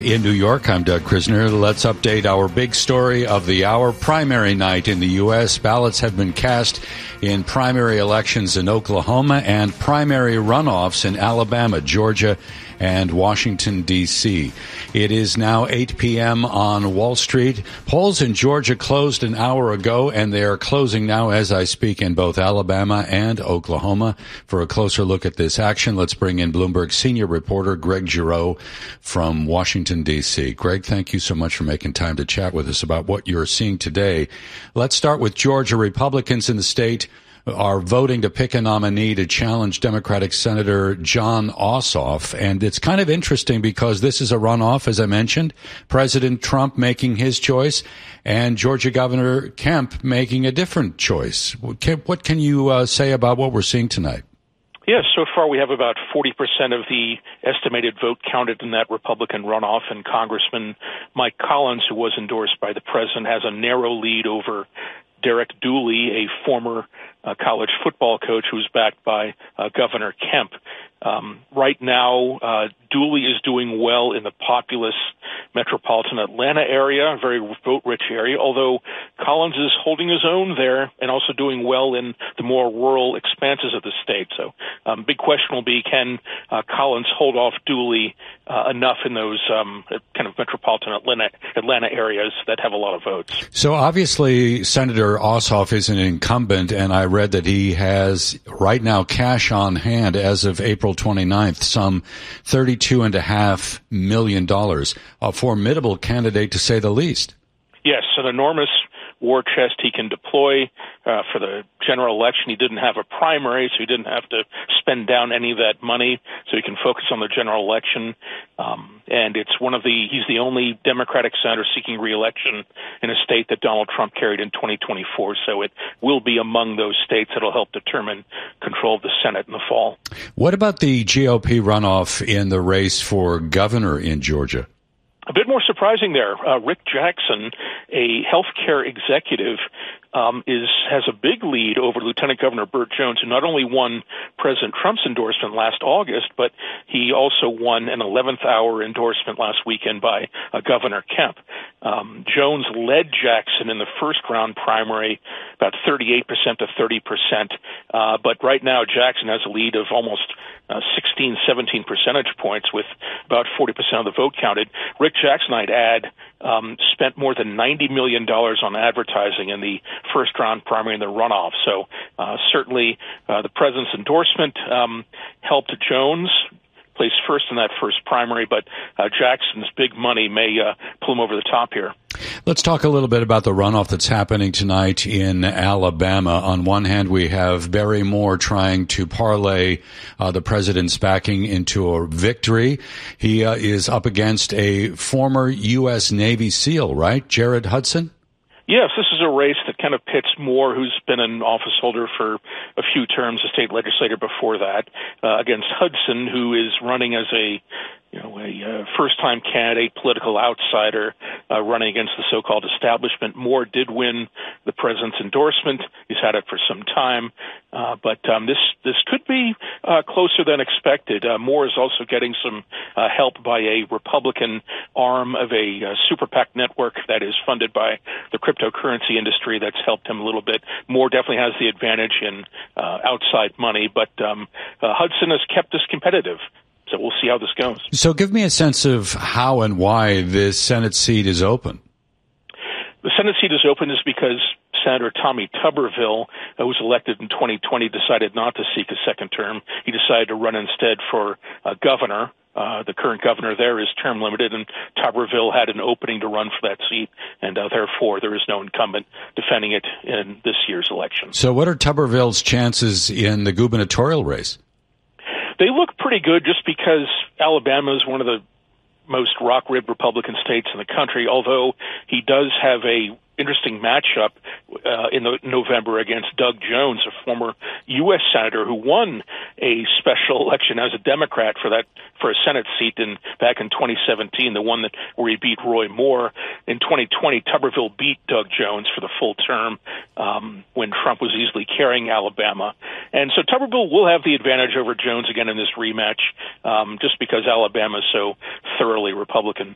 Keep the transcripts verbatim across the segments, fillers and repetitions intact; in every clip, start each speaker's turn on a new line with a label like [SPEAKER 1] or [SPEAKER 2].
[SPEAKER 1] In New York, I'm Doug Krisner. Let's update our big story of the hour. Primary night in the U S. Ballots have been cast in primary elections in Oklahoma and primary runoffs in Alabama, Georgia, and Washington, D C It is now eight p.m. on Wall Street. Polls in Georgia closed an hour ago, and they are closing now as I speak in both Alabama and Oklahoma. For a closer look at this action, let's bring in Bloomberg senior reporter Greg Giroux from Washington, D C Greg, thank you so much for making time to chat with us about what you're seeing today. Let's start with Georgia. Republicans in the state are voting to pick a nominee to challenge Democratic Senator Jon Ossoff. And it's kind of interesting because this is a runoff, as I mentioned, President Trump making his choice and Georgia Governor Kemp making a different choice. What can you uh, say about what we're seeing tonight?
[SPEAKER 2] Yes, so far we have about forty percent of the estimated vote counted in that Republican runoff, and Congressman Mike Collins, who was endorsed by the president, has a narrow lead over Derek Dooley, a former uh, college football coach who's backed by uh, Governor Kemp. Um, right now, uh, Dooley is doing well in the populous metropolitan Atlanta area, a very vote-rich area, although Collins is holding his own there and also doing well in the more rural expanses of the state. So um, big question will be, can uh, Collins hold off Dooley uh, enough in those um, kind of metropolitan Atlanta, Atlanta areas that have a lot of votes?
[SPEAKER 1] So obviously, Senator Ossoff is an incumbent, and I read that he has right now cash on hand as of April twenty-ninth, some thirty-two and a half million dollars. A formidable candidate, to say the least.
[SPEAKER 2] Yes, an enormous war chest he can deploy uh, for the general election. He didn't have a primary, so he didn't have to spend down any of that money, so he can focus on the general election. Um, and it's one of the, he's the only Democratic senator seeking re-election in a state that Donald Trump carried in twenty twenty-four, so it will be among those states that will help determine control of the Senate in the fall.
[SPEAKER 1] What about the G O P runoff in the race for governor in Georgia?
[SPEAKER 2] A bit more surprising there. Uh, Rick Jackson, a healthcare executive, um, is has a big lead over Lieutenant Governor Burt Jones, who not only won President Trump's endorsement last August, but he also won an eleventh hour endorsement last weekend by uh, Governor Kemp. Um, Jones led Jackson in the first round primary, about thirty-eight percent to thirty percent, uh, but right now Jackson has a lead of almost uh, sixteen, seventeen percentage points with about forty percent of the vote counted. Rick Jackson, I'd add, um, spent more than ninety million dollars on advertising in the first round primary and the runoff. So uh, certainly uh, the president's endorsement um, helped Jones place first in that first primary, but uh, Jackson's big money may uh, pull him over the top here.
[SPEAKER 1] Let's talk a little bit about the runoff that's happening tonight in Alabama. On one hand, we have Barry Moore trying to parlay uh, the president's backing into a victory. He uh, is up against a former U S Navy SEAL, right? Jared Hudson?
[SPEAKER 2] Yes, this is a race that kind of pits Moore, who's been an office holder for a few terms, a state legislator before that, uh, against Hudson, who is running as a you know, a uh, first-time candidate, political outsider, uh, running against the so-called establishment. Moore did win the president's endorsement. He's had it for some time, uh, but um, this this could be uh, closer than expected. Uh, Moore is also getting some uh, help by a Republican arm of a uh, super PAC network that is funded by the cryptocurrency industry. That's helped him a little bit. Moore definitely has the advantage in uh, outside money, but um, uh, Hudson has kept this competitive. So we'll see how this goes. So
[SPEAKER 1] give me a sense of how and why this Senate seat is open.
[SPEAKER 2] The Senate seat is open is because Senator Tommy Tuberville, who was elected in twenty twenty, decided not to seek a second term. He decided to run instead for uh, governor. Uh, the current governor there is term limited, and Tuberville had an opening to run for that seat, and uh, therefore there is no incumbent defending it in this year's election.
[SPEAKER 1] So what are Tuberville's chances in the gubernatorial race?
[SPEAKER 2] They look pretty good just because Alabama is one of the most rock-ribbed Republican states in the country, although he does have a interesting matchup uh, in the November against Doug Jones, a former U S senator who won a special election as a Democrat for that for a Senate seat in back in twenty seventeen, the one that where he beat Roy Moore. In twenty twenty, Tuberville beat Doug Jones for the full term um, when Trump was easily carrying Alabama. And so Tuberville will have the advantage over Jones again in this rematch um, just because Alabama is so thoroughly Republican.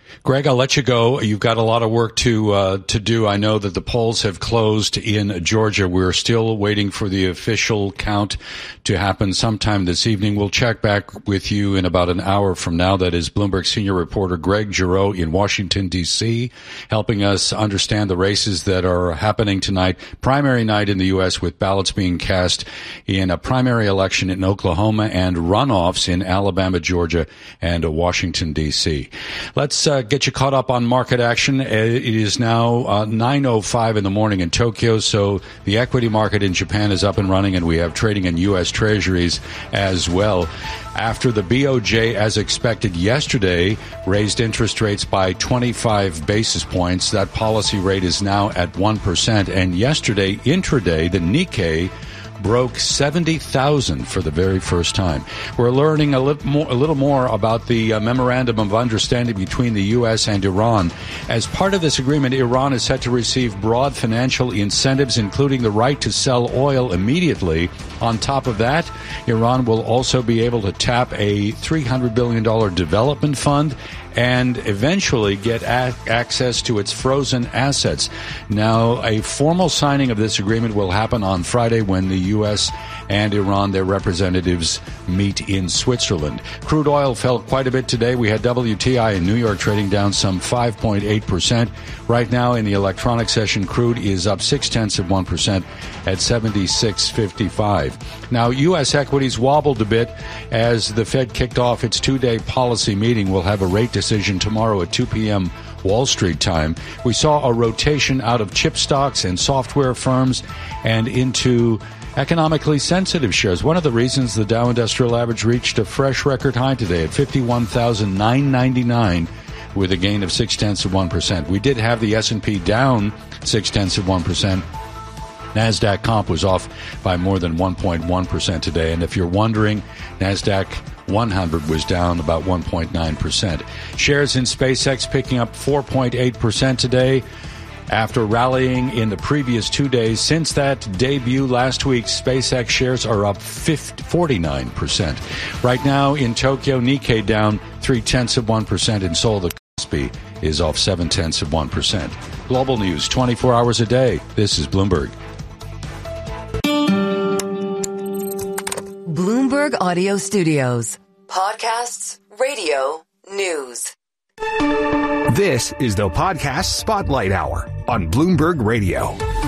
[SPEAKER 1] Greg, I'll let you go. You've got a lot of work to uh, to do. I know that the polls have closed in Georgia. We're still waiting for the official count to happen sometime this evening. We'll check back with you in about an hour from now. That is Bloomberg senior reporter Greg Giroux in Washington, D C, helping us understand the races that are happening tonight. Primary night in the U S with ballots being cast in a primary election in Oklahoma and runoffs in Alabama, Georgia, and Washington, D C. Let's uh, get you caught up on market action. It is now uh, nine oh five in the morning in Tokyo, so the equity market in Japan is up and running, and we have trading in U S Treasuries as well. After the B O J, as expected yesterday, raised interest rates by twenty-five basis points, that policy rate is now at one percent. And yesterday, intraday, the Nikkei broke seventy thousand for the very first time. We're learning a little more, a little more about the uh, memorandum of understanding between the U S and Iran. As part of this agreement, Iran is set to receive broad financial incentives, including the right to sell oil immediately. On top of that, Iran will also be able to tap a three hundred billion dollars development fund and eventually get a- access to its frozen assets. Now, a formal signing of this agreement will happen on Friday when the U S and Iran, their representatives, meet in Switzerland. Crude oil fell quite a bit today. We had W T I in New York trading down some five point eight percent. Right now in the electronic session, crude is up six-tenths of one percent at seventy-six fifty-five. Now, U S equities wobbled a bit as the Fed kicked off its two-day policy meeting. We'll have a rate decision tomorrow at two p.m. Wall Street time. We saw a rotation out of chip stocks and software firms and into economically sensitive shares. One of the reasons the Dow Industrial Average reached a fresh record high today at fifty-one thousand nine hundred ninety-nine with a gain of six-tenths of one percent. We did have the S and P down six-tenths of one percent. NASDAQ comp was off by more than one point one percent today. And if you're wondering, NASDAQ one hundred was down about one point nine percent. Shares in SpaceX picking up four point eight percent today after rallying in the previous two days. Since that debut last week, SpaceX shares are up forty-nine percent. Right now in Tokyo, Nikkei down three-tenths of one percent. In Seoul, the Kospi is off seven-tenths of one percent. Global news twenty-four hours a day. This is Bloomberg.
[SPEAKER 3] Bloomberg Audio Studios. Podcasts, radio, news.
[SPEAKER 4] This is the Podcast Spotlight Hour on Bloomberg Radio.